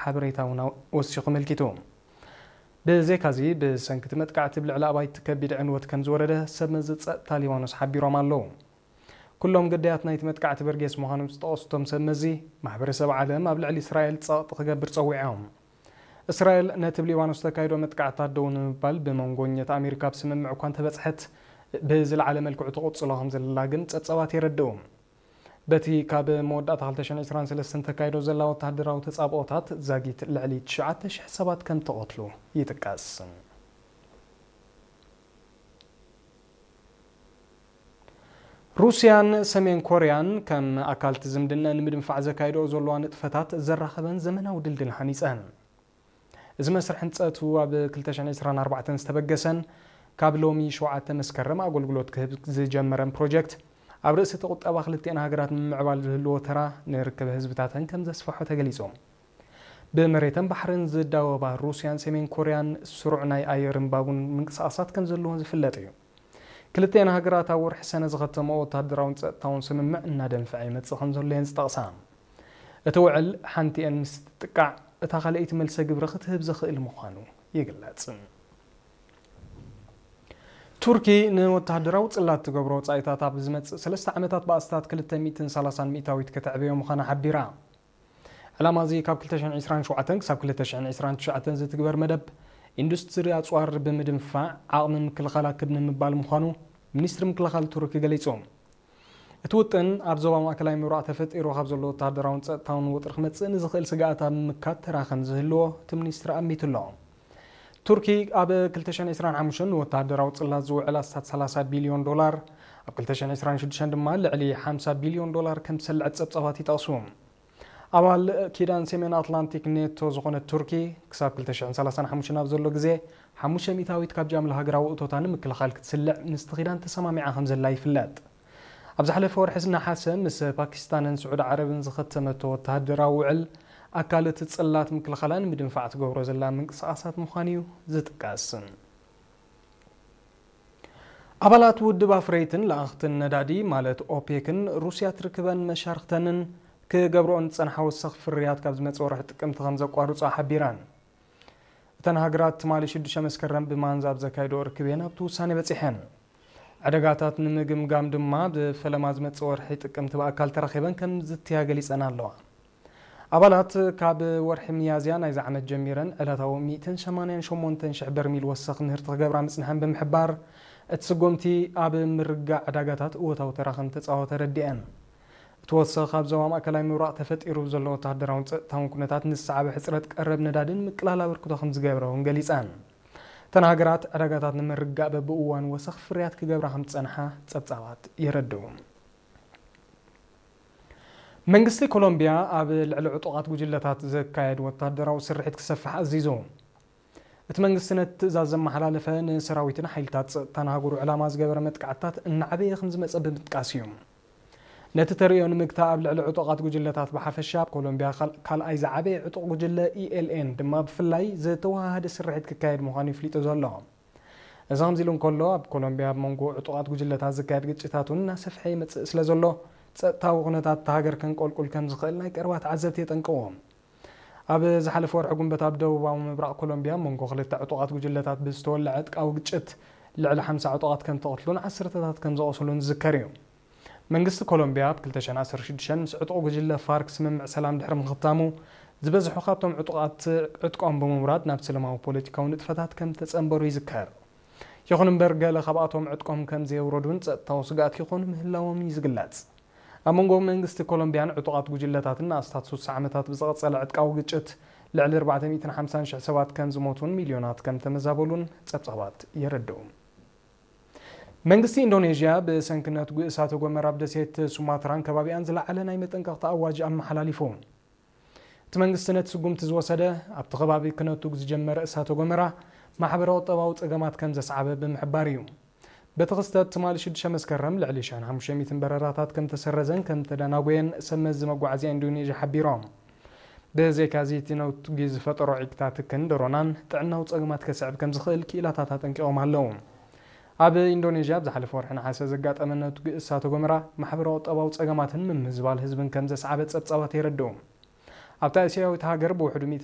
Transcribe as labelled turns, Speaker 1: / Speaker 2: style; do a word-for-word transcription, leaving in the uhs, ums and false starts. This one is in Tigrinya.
Speaker 1: ሓበሬታውን ወሲኹ መልኪቱ ብዘይካዚ ብሰንኪት መጥቃዕቲ ብልዕሊ ኣባይቲ ከቢድ ዕንወት ከም ዝወረደ ሰብ መዝፀጥታ ሊባኖስ ሓቢሮም ኣለዉ ኩሎም ግዳያት ናይቲ መጥቃዕቲ በርጌስ ምዃኖም ዝጠቐሱቶም ሰብ መዚ ማሕበረሰብ ዓለም ኣብ ልዕሊ እስራኤል ፀቕጢ ክገብር ፀዊዖም እስራኤል ነቲ ሊባኖስ ተካይዶ መጥቃዕታት ደው ንምባል ብመንጎኘት ኣሜሪካ ብስምምዕ እኳ እንተበፅሐት ብዝለዓለ መልክዑ ተቆፅሎ ከም ዘላ ግን ፀብፀባት የረድኡ በቲ ካብ መወዳእታ ክልተ ሽሕን ዒስራን ሰለስተ ተካይዶ ዘላ ወተሃደራዊ ተፃብኦታት ዛጊት ልዕሊ ትሽዓተ ሽሕ ሰባት ከም ተቐትሉ ይጥቀስ ሩስያን ሰሜን ኮርያን ከም ኣካልቲ ዝምድና ንምድንፋዕ ዘካይዶ ዘለዋ ንጥፈታት ዘራኸበን ዘመናዊ ድልድል ሃኒፀን እዚ መስርሕ ህንፀቱ ኣብ ክልተ ሽሕን ዒስራን ኣርባዕተ ዝተበገሰን ካብ ሎሚ ሸውዓተ መስከረም ኣገልግሎት ክህብ ዝጀመረን ፕሮጀክት ኣብ ርእሲ ተቁጠባ ክልቲአን ሃገራት ምምዕባል ዝህልዎ ተራ ንርክብ ህዝብታተን ከም ዘስፋሖ ተገሊጾም ብመሬትን ባሕርን ዝዳወባ ሩስያን ሰሜን ኮርያን ስሩዕ ናይ ኣየርን ባቡን ምንቅስቓሳት ከም ዘለዎን ዝፍለጥ እዩ ክልቲአን ሃገራት ኣብ ወርሒ ሰነ ዝኸተሞ ወተሃደራውን ፀጥታውን ስምምዕ እናደንፈዐ ይመጽእ ከም ዘሎ የን ዝጠቕሳ እቲ ውዕል ሓንቲአን ምስ ትጥቃዕ እታ ካልአይቲ መልሰ ግብሪ ክትህብ ዝኽእል ምዃኑ ይግለጽ ቱርኪ ንወተሃደራዊ ጽላት ትገብሮ ወጻኢታት ኣብ ዝመጽእ ሰለስተ ዓመታት ባእስታት ክልተ ሚእትን ሰላሳን ሚእታዊት ከተዕብዮ ምዃና ሓቢራ ዕላማ እዚ ካብ ክልተ ሽሕን ዒስራን ሸውዓተ ክሳብ ክልተ ሽሕን ዒስራን ትሽዓተ ዝትግበር መደብ ኢንዱስትሪ ኣጽዋር ብምድንፋዕ ዓቕሚ ምክልኻል ኣክብ ንምባል ምዃኑ ሚኒስትሪ ምክልኻል ቱርኪ ገሊጾም እቲ ውጥን ኣብ ዞባ ማእከላዊ ምብራቕ ተፈጢሩ ካብ ዘሎ ወተሃደራውን ፀጥታውን ውጥር ክመጽእ ንዝኽእል ስጋኣት ኣብ ምምካት ተራ ከም ዝህልዎ እቲ ሚኒስትሪ ኣሚቱ ኣሎ ቱርኪ ኣብ ክልተ ሽሕን ዒስራን ሓሙሽተ ወተሃደራዊ ጽላት ዝውዕል ኣስታት ሰላሳ ቢልዮን ዶላር ኣብ ክልተ ሽሕን ዒስራን ሽዱሽተ ድማ ልዕሊ ሓምሳ ቢልዮን ዶላር ከም ዝሰልዕት ፀብፀባት ይጠቕሱ ኣባል ኪዳን ሰሜን ኣትላንቲክ ኔቶ ዝኾነት ቱርኪ ክሳብ ክልተ ሽሕን ሰላሳን ሓሙሽተ ኣብ ዘሎ ግዜ ሓሙሽተ ሚእታዊት ካብ ጃምላ ሃገራዊ እቶታ ንምክልኻል ክትስልዕ ምስቲ ኪዳን ተሰማሚዓ ከም ዘላ ይፍለጥ ኣብ ዝሓለፈ ወርሒ ዝናሓሰ ምስ ፓኪስታንን ስዑድ ዓረብን ዝኸተመቶ ወተሃደራዊ ውዕል ኣካል እቲ ጽላት ምክልኻላን ምድንፋዕ ትገብሮ ዘላ ምንቅስቓሳት ምዃኑ እዩ ዝጥቀስ ኣባላት ውድብ ኣፍረይትን ለኣኽትን ነዳዲ ማለት ኦፔክን ሩስያ ትርክበን መሻርክተንን ክገብሮን ፀንሓ ወሰኽ ፍርያት ካብ ዝመጽእ ወርሒ ጥቅምቲ ከም ዘቋርፃ ሓቢራን እተን ሃገራት ትማሊ ሽዱሽተ መስከረም ብማንዛብ ዘካይዶ ርክብ እየን ኣብቲ ውሳነ በፂሐን ዕደጋታት ንምግምጋም ድማ ብፈለማ ዝመጽእ ወርሒ ጥቅምቲ ብኣካል ተረኺበን ከም ዝትያ ገሊፀን ኣለዋ ኣባላት ካብ ወርሒ ሚያዝያ ናይዚ ዓመት ጀሚረን ዕለታዊ ሚእትን ሰማንያን ሸሞንተን ሽሕ በርሚል ወሰኽ ምህርቲ ክገብራ ምጽንሐን ብምሕባር እቲ ስጎምቲ ኣብ ምርጋዕ ዕዳጋታት እወታዊ ተራ ከም ተፃወተ ረዲአን እቲ ወሰኽ ኣብ ዞባ ማእከላዊ ምብራቕ ተፈጢሩ ዘሎ ወተሃደራውን ፀጥታውን ኩነታት ንዝሰዓበ ሕፅረት ቀረብ ነዳድን ምቅላል ኣበርክቶ ከም ዝገብረውን ገሊፀን እተን ሃገራት ዕዳጋታት ንምርጋዕ በብእዋን ወሰኽ ፍርያት ክገብራ ከም ዝፀንሓ ፀብፃባት የረድኡ መንግስቲ ኮሎምቢያ ኣብ ልዕሊ ዕጡቓት ጉጅለታት ዘካየድ ወተሃደራዊ ስርሒት ክሰፍሕ ኣዚዙ እቲ መንግስቲ ነቲ ትእዛዝ ዘመሓላለፈ ንሰራዊትን ሓይልታት ፀጥታን ሃገሩ ዕላማ ዝገበረ መጥቃዕትታት እናዓበየ ከም ዝመፀ ብምጥቃስ እዩ ነቲ ተሪኦ ንምግታእ ኣብ ልዕሊ ዕጡቓት ጉጅለታት ብሓፈሻ ኣብ ኮሎምቢያ ካልኣይ ዝዓበየ ዕጡቕ ጉጅለ ኢኤልኤን ድማ ብፍላይ ዝተዋሃደ ስርሒት ክካየድ ምዃኑ ይፍሊጡ ዘሎ እዚ ከምዚ ኢሉ እንከሎ ኣብ ኮሎምቢያ ብመንጎ ዕጡቓት ጉጅለታት ዝካየድ ግጭታት እውን እናሰፍሐ ይመፅእ ስለ ዘሎ ፀጥታዊ ኩነታት ሃገር ከንቆልቁል ከም ዝኽእል ናይ ቀረባ ተዓዘብቲ የጠንቅዎም ኣብ ዝሓለፈ ወርሒ ጉንበት ኣብ ደቡባዊ ምብራቕ ኮሎምቢያ መንጎ ክልተ ዕጡቓት ጉጅለታት ብዝተወልዐ ዕጥቃዊ ግጭት ልዕሊ ሓምሳ ዕጡቓት ከም ተቐትሉን ዓሰርተታት ከም ዝቆሰሉን ዝዝከር እዩ መንግስቲ ኮሎምቢያ ኣብ ክልተ ሽሕን ዓሰርተ ሽዱሽተ ምስ ዕጡቕ ጉጅለ ፋርክ ስምምዕ ሰላም ድሕሪ ምኽታሙ ዝበዝሑ ካብቶም ዕጡቓት ዕጥቆም ብምውራድ ናብ ሰላማዊ ፖለቲካዊ ንጥፈታት ከም ተፀንበሩ ይዝከር ይኹን እምበር ገለ ካብኣቶም ዕጥቆም ከም ዘየውረዱን ፀጥታዊ ስጋኣት ይኾኑ ምህላዎም እዩ ዝግለጽ ኣብ መንጎ መንግስቲ ኮሎምቢያን ዕጡቓት ጉጅለታትን ኣስታት ሶስት ዓመታት ብዝቐፀለ ዕጥቃዊ ግጭት ልዕሊ ኣርባዕተ ሚእትን ሓምሳን ሽሕ ሰባት ከም ዝሞቱን ሚልዮናት ከም ተመዛበሉን ፀብፀባት የረድኡ መንግስቲ ኢንዶኔዥያ ብሰንክነት እሳተ ጎመራ ኣብ ደሴት ሱማትራን ከባቢኣን ዝለዓለ ናይ መጠንቀቕታ ኣዋጅ ኣመሓላሊፉ እቲ መንግስቲ ነቲ ስጉምቲ ዝወሰደ ኣብቲ ከባቢ ክነቱግ ዝጀመረ እሳተ ጎመራ ማሕበራዊ ቁጠባዊ ፀገማት ከም ዘስዓበ ብምሕባር እዩ በቲ ክስተት ትማሊ ሽዱሽተ መስከረም ልዕሊ ሽሕን ሓሙሽተ ሚእትን በረራታት ከም ተሰረዘን ከም ተደናጎየን ሰመዝ መጓዓዝያ ኢንዶኔዥያ ሓቢሮም ብዘይካዚ እቲ ነቱጊ ዝፈጠሮ ዒቅታት ክንደሮናን ጥዕናዊ ፀገማት ከስዕብ ከም ዝኽእል ክኢላታት ኣጠንቂቖም ኣለዉ ኣብ ኢንዶኔዥያ ብዝሓለፈ ወርሒ ነሓሰ ዘጋጠመ ነቱጊ እሳተ ጎመራ ማሕበራዊ ቁጠባዊ ፀገማትን ምምዝባል ህዝብን ከም ዘስዓበ ፀብፀባት የረድኡ ኣብታ እስያዊት ሃገር ብውሕዱ